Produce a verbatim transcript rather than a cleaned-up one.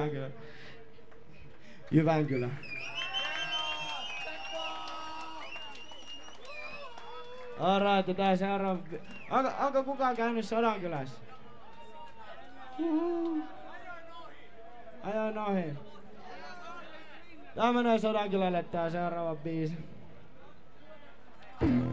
Jyvänkylä. Jyvänkylä. Alright, tää seuraava... Onko, onko kukaan käynyt Sodankylässä? Ajoin ohi. Tää menee Sodankylälle tää seuraava biisi.